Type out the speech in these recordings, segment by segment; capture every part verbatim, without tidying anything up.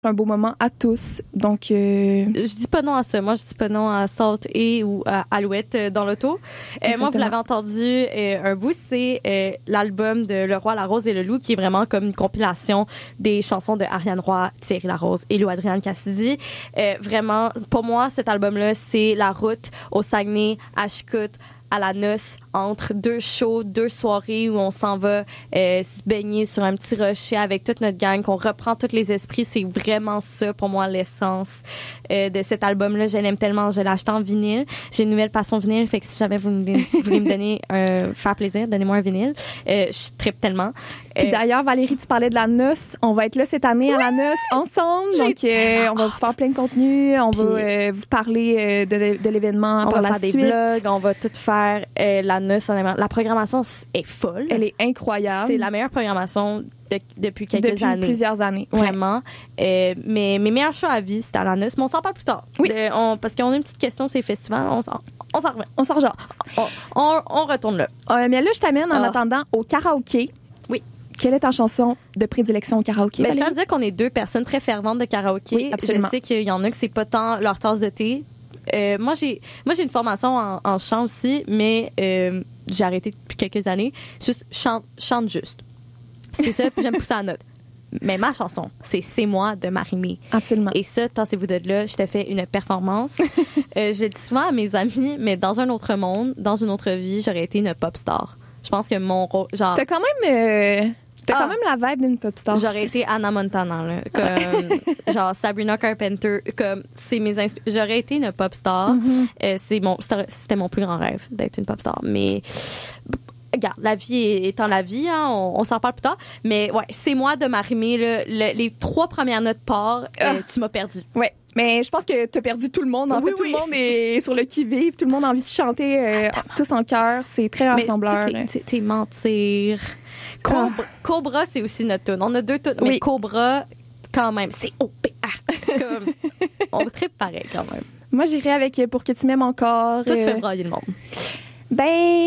un beau moment à tous. Donc, euh... je dis pas non à ça. Moi, je dis pas non à Salt et ou à Alouette euh, dans l'auto. Euh, moi, vous l'avez entendu euh, un bout, c'est euh, l'album de Le Roi, la Rose et le Loup, qui est vraiment comme une compilation des chansons de Ariane Roy, Thierry Larose et Lou-Adrienne Cassidy. Euh, vraiment, pour moi, cet album-là, c'est la route au Saguenay, à Chicoute, à la noce, entre deux shows, deux soirées où on s'en va euh, se baigner sur un petit rocher avec toute notre gang, qu'on reprend tous les esprits. C'est vraiment ça, pour moi, l'essence euh, de cet album-là. Je l'aime tellement. Je l'ai acheté en vinyle. J'ai une nouvelle passion vinyle, fait que si jamais vous voulez, vous voulez me donner un, faire plaisir, donnez-moi un vinyle. Euh, je trippe tellement. Puis euh, d'ailleurs, Valérie, tu parlais de la noce. On va être là cette année oui! à la noce ensemble. J'ai Donc, euh, on va vous faire plein de contenu. On Puis, va euh, vous parler euh, de, de l'événement par la suite. On va faire suite. des blogs. On va tout faire. Euh, la noce, la programmation est folle. Elle est incroyable. C'est la meilleure programmation de, depuis quelques depuis années. Depuis plusieurs années. Vraiment. Ouais. Euh, mais mes meilleurs choix à vie, c'était à la noce. Mais on s'en parle plus tard. Oui. De, on, parce qu'on a une petite question sur les festivals. On s'en on s'en revient. On s'en rejase. On, on, on retourne là. Euh, mais là, je t'amène en ah. attendant au karaoké. Oui. Quelle est ta chanson de prédilection au karaoké? Ben, je tiens à dire qu'on est deux personnes très ferventes de karaoké. Oui, absolument. Je sais qu'il y en a que c'est pas tant leur tasse de thé. Euh, moi, j'ai moi j'ai une formation en, en chant aussi, mais euh, j'ai arrêté depuis quelques années. Juste, chante, chante juste. C'est ça, puis j'aime pousser la note. Mais ma chanson, c'est C'est moi de Marie-Mé. Absolument. Et ça, tassez-vous de là, je t'ai fait une performance. euh, je le dis souvent à mes amis, mais dans un autre monde, dans une autre vie, j'aurais été une pop star. Je pense que mon rôle, genre... T'as quand même... Euh... T'as ah, quand même la vibe d'une pop star. J'aurais été Anna Montana, là, comme genre Sabrina Carpenter, comme c'est mes insp- j'aurais été une pop star. Mm-hmm. Euh, c'est mon c'était mon plus grand rêve d'être une pop star, mais regarde, la vie étant la vie, hein, on, on s'en parle plus tard. Mais ouais, c'est moi de Marie-Mé, là, le, les trois premières notes part, ah. euh, tu m'as perdu. Ouais. Mais je pense que tu as perdu tout le monde. En oui, fait, tout oui. le monde est sur le qui-vive. Tout le monde a envie de chanter euh, tous en chœur. C'est très rassembleur. Mais c'est, c'est mentir. Cobra, ah. Cobra, c'est aussi notre tune. On a deux tunes, oui. mais Cobra, quand même, c'est O P A. Comme, on tripe pareil, quand même. Moi, j'irais avec Pour que tu m'aimes encore. Toi, tu euh... fais brailler le monde. Ben,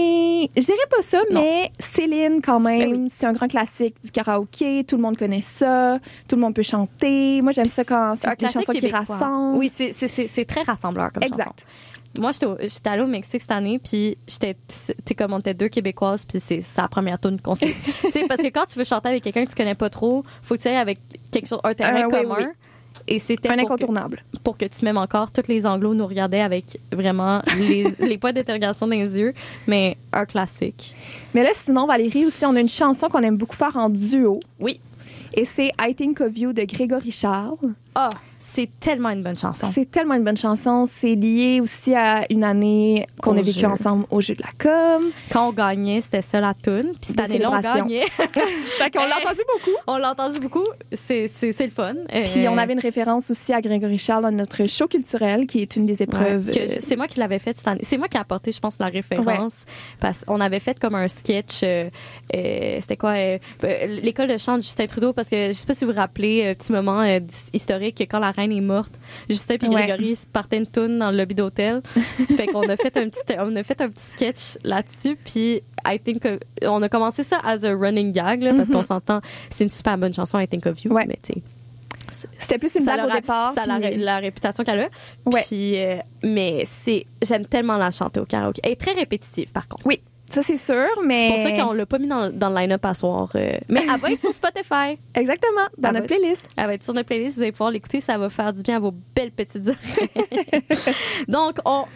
je dirais pas ça, non. Mais Céline, quand même, ben oui. c'est un grand classique du karaoké. Tout le monde connaît ça. Tout le monde peut chanter. Moi, j'aime ça quand c'est des chansons qui rassemblent. Oui, c'est, c'est, c'est, c'est très rassembleur comme exact. chanson. Moi, j'étais, au, j'étais allée au Mexique cette année, puis j'étais, tu comme on était deux Québécoises, puis c'est sa première tune qu'on sait. Tu sais, parce que quand tu veux chanter avec quelqu'un que tu connais pas trop, faut que tu ailles avec quelque chose, un terrain euh, commun. Oui, oui. Et c'était un pour incontournable. Que, pour que tu m'aimes encore. Tous les Anglos nous regardaient avec vraiment les, les points d'interrogation dans les yeux, mais un classique. Mais là, sinon, Valérie, aussi, on a une chanson qu'on aime beaucoup faire en duo. Oui. Et c'est I Think of You de Grégory Charles. Ah, c'est tellement une bonne chanson. C'est tellement une bonne chanson. C'est lié aussi à une année qu'on au a vécue jeu. ensemble au jeu de la com. Quand on gagnait, c'était ça la toune. Puis cette année-là, on gagnait. Fait qu'on l'a entendu beaucoup. On l'a entendu beaucoup. C'est, c'est, c'est le fun. Puis euh... on avait une référence aussi à Grégory Charles dans notre show culturel, qui est une des épreuves. Ouais, que, euh... C'est moi qui l'avais fait cette année. C'est moi qui ai apporté, je pense, la référence. Ouais. Parce qu'on avait fait comme un sketch. Euh, euh, c'était quoi? Euh, l'école de chant de Justin Trudeau. Parce que je sais pas si vous vous rappelez, un petit moment euh, historique, quand la reine est morte, Justin puis Grégory ouais. se partaient une toune dans le lobby d'hôtel. Fait qu'on a fait un petit, on a fait un petit sketch là-dessus. Puis I think que, on a commencé ça as a running gag, là, parce mm-hmm. qu'on s'entend, c'est une super bonne chanson, I Think of You. Ouais. Mais tu sais, c'était plus une blague au départ. Ça a puis... la, la réputation qu'elle a. Ouais. Puis, euh, mais c'est, j'aime tellement la chanter au karaoké. Elle est très répétitive, par contre. Oui. Ça, c'est sûr, mais... C'est pour ça qu'on l'a pas mis dans, dans le line-up à soir. Euh... Mais elle va être sur Spotify. Exactement, dans elle notre playlist. Être, elle va être sur notre playlist. Vous allez pouvoir l'écouter. Ça va faire du bien à vos belles petites oreilles. Donc, on,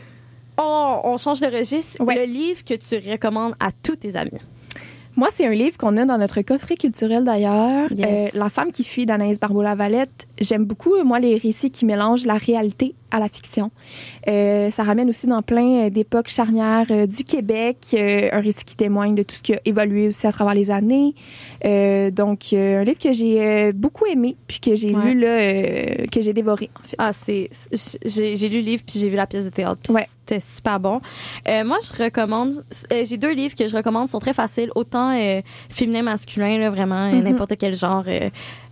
on, on change de registre. Ouais. Le livre que tu recommandes à tous tes amis. Moi, c'est un livre qu'on a dans notre coffret culturel, d'ailleurs. Yes. Euh, La femme qui fuit d'Anaïs Barbeau-Lavalette. J'aime beaucoup, moi, les récits qui mélangent la réalité à la fiction. Euh, ça ramène aussi dans plein d'époques charnières euh, du Québec. Euh, un récit qui témoigne de tout ce qui a évolué aussi à travers les années. Euh, donc, euh, un livre que j'ai euh, beaucoup aimé, puis que j'ai ouais. lu, là, euh, que j'ai dévoré, en fait. Ah, c'est... J'ai, j'ai lu le livre, puis j'ai vu la pièce de théâtre, puis ouais. c'était super bon. Euh, moi, je recommande... Euh, j'ai deux livres que je recommande, sont très faciles, autant euh, féminin, masculin, là, vraiment, mm-hmm. n'importe quel genre... Euh,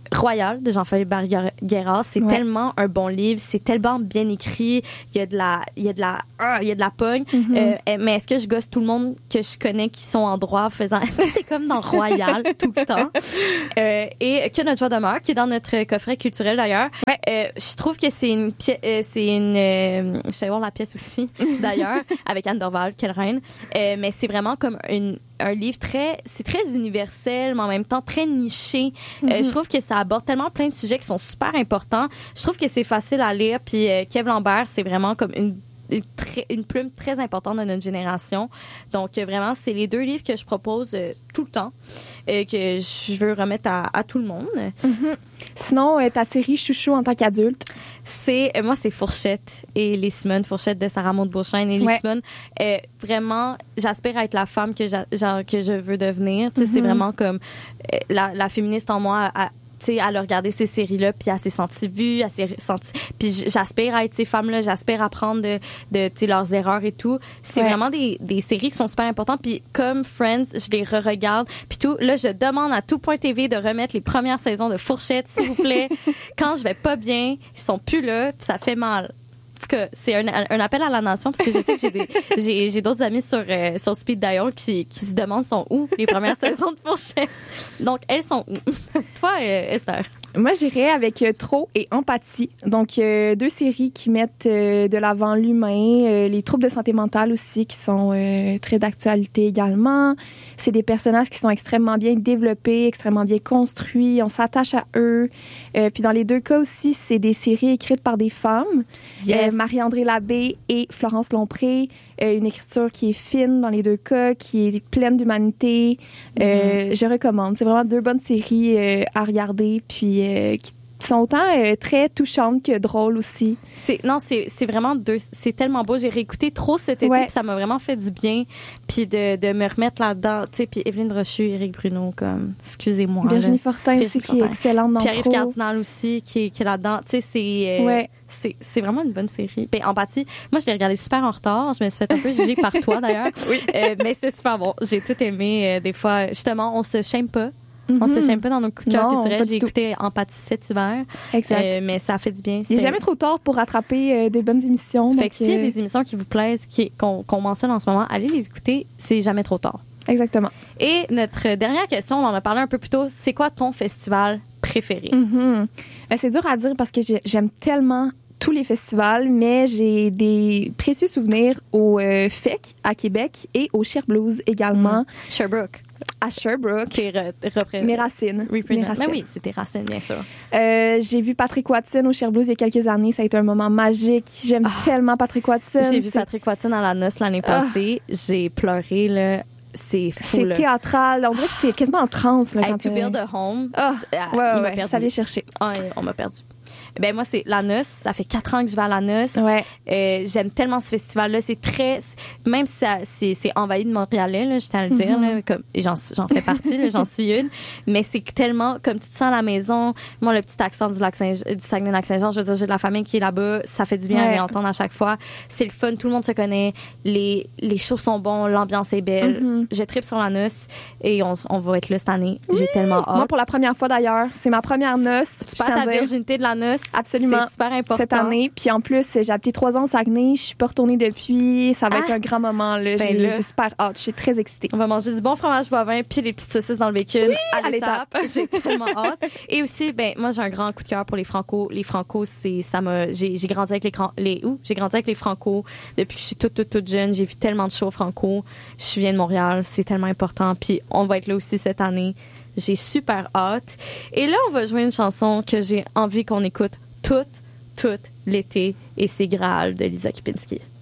Royal de Jean-Philippe Barguera, c'est ouais. tellement un bon livre, c'est tellement bien écrit, il y a de la il y a de la euh, il y a de la pogne, mm-hmm. euh, mais est-ce que je gosse tout le monde que je connais qui sont en droit faisant est-ce que c'est comme dans Royal tout le temps euh, et que notre joie demeure qui est dans notre coffret culturel d'ailleurs. Ouais. Euh, je trouve que c'est une pièce euh, c'est une euh, je sais voir la pièce aussi d'ailleurs avec Anne Dorval, quelle reine. Euh, mais c'est vraiment comme une un livre très c'est très universel mais en même temps très niché. Mm-hmm. Euh, je trouve que ça aborde tellement plein de sujets qui sont super importants. Je trouve que c'est facile à lire puis euh, Kev Lambert, c'est vraiment comme une une, très, une plume très importante de notre génération. Donc, euh, vraiment, c'est les deux livres que je propose euh, tout le temps, euh, que je veux remettre à, à tout le monde. Mm-hmm. Sinon, euh, ta série chouchou en tant qu'adulte? C'est, euh, moi, c'est Fourchette et les Simone. Fourchette de Sarah Maud Beauchesne et les ouais. Simone. Euh, vraiment, j'aspire à être la femme que, genre, que je veux devenir. Mm-hmm. C'est vraiment comme euh, la, la féministe en moi à, tu sais, elle a regardé ces séries-là, puis elle s'est sentie vue, elle s'est sentie... Puis j'aspire à être ces femmes-là, j'aspire à apprendre de, de tu sais, leurs erreurs et tout. C'est ouais. vraiment des, des séries qui sont super importantes. Puis comme Friends, je les re-regarde. Puis tout, là, je demande à Tout Point T V de remettre les premières saisons de Fourchette, s'il vous plaît. Quand je vais pas bien, ils sont plus là, puis ça fait mal. En tout cas, c'est un, un appel à la nation parce que je sais que j'ai des j'ai, j'ai d'autres amis sur euh, sur Speed Dial qui qui se demandent sont où les premières saisons de Fourchette. Donc elles sont où? Toi, euh, Esther? Moi, j'irais avec euh, Trop et Empathie. Donc, euh, deux séries qui mettent euh, de l'avant l'humain, euh, les troubles de santé mentale aussi, qui sont euh, très d'actualité également. C'est des personnages qui sont extrêmement bien développés, extrêmement bien construits. On s'attache à eux. Euh, puis dans les deux cas aussi, c'est des séries écrites par des femmes. Yes. Euh, Marie-André Labbé et Florence Lompré. Euh, une écriture qui est fine dans les deux cas, qui est pleine d'humanité. Euh, mm-hmm. Je recommande. C'est vraiment deux bonnes séries euh, à regarder, puis euh, qui sont autant euh, très touchantes que drôles aussi. C'est non, c'est c'est vraiment deux. C'est tellement beau. J'ai réécouté Trop cet été, ouais. puis ça m'a vraiment fait du bien, puis de de me remettre là-dedans. Tu sais, puis Évelyne Brochu, Éric Bruno, comme excusez-moi. Virginie Fortin Virginie aussi Fortin. Qui est excellente dans Pierre-Yves Cardinal aussi qui est qui est là-dedans. Tu sais, c'est euh, ouais. c'est c'est vraiment une bonne série. Puis Empathie, moi je l'ai regardé super en retard. Je me suis fait un peu juger par toi d'ailleurs. Oui. Euh, mais c'est super bon. J'ai tout aimé. Euh, des fois, justement, on se shame pas. Mm-hmm. On se shame pas dans nos coups de cœur culturels. J'ai écouté Empathie cet hiver. Exact. Euh, mais ça fait du bien. C'était... Il n'est jamais trop tard pour rattraper euh, des bonnes émissions. Fait donc, que s'il y a des émissions qui vous plaisent, qui, qu'on, qu'on mentionne en ce moment, allez les écouter. C'est jamais trop tard. Exactement. Et notre dernière question, on en a parlé un peu plus tôt. C'est quoi ton festival préféré? Mm-hmm. Ben, c'est dur à dire parce que j'aime tellement tous les festivals, mais j'ai des précieux souvenirs au euh, F E C à Québec et au Cher Blues également. Mm. Sherbrooke. À Sherbrooke. Tes re- Mes racines. Mes racines. Mais oui, c'est tes racines, bien sûr. Euh, j'ai vu Patrick Watson au Cher Blues il y a quelques années. Ça a été un moment magique. J'aime ah. tellement Patrick Watson. J'ai vu c'est... Patrick Watson à la noce l'année passée. Ah. J'ai pleuré, là. C'est fou, C'est là. théâtral. On dirait que t'es quasiment en transe. Là, hey, quand To Build a Home. Ah. Euh, ouais, il ouais, m'a perdu. Ça vient chercher. Ah, on m'a perdu. Ben moi c'est la noce, ça fait quatre ans que je vais à la noce. Ouais. Euh, j'aime tellement ce festival là, c'est très même si ça, c'est c'est envahi de Montréalais là, je tiens à le dire mm-hmm. là, comme et j'en j'en fais partie là, j'en suis une, mais c'est tellement comme tu te sens à la maison. Moi le petit accent du lac Saint du Saguenay-Lac-Saint-Jean, je veux dire j'ai de la famille qui est là-bas, ça fait du bien ouais. à réentendre à chaque fois. C'est le fun, tout le monde se connaît, les les shows sont bons, l'ambiance est belle. Mm-hmm. Je tripe sur la noce et on on va être là cette année. Oui. J'ai tellement hâte. Moi pour la première fois d'ailleurs, c'est ma première noce. Tu perds ta virginité de la noce. Absolument. C'est super important. Cette année. Puis en plus, j'ai habité trois ans au Saguenay. Je suis pas retournée depuis. Ça va ah. être un grand moment. Là. Ben j'ai, là. j'ai super hâte. Je suis très excitée. On va manger du bon fromage bovin puis les petites saucisses dans le bacon oui, à, à l'étape. l'étape. J'ai tellement hâte. Et aussi, ben moi j'ai un grand coup de cœur pour les Franco. Les Franco, c'est ça m'a. J'ai, j'ai grandi avec les les où J'ai grandi avec les Franco depuis que je suis toute toute toute jeune. J'ai vu tellement de shows Franco. Je viens de Montréal. C'est tellement important. Puis on va être là aussi cette année. J'ai super hâte. Et là, on va jouer une chanson que j'ai envie qu'on écoute toute, toute l'été, et c'est Graal de Lisa Kipinski.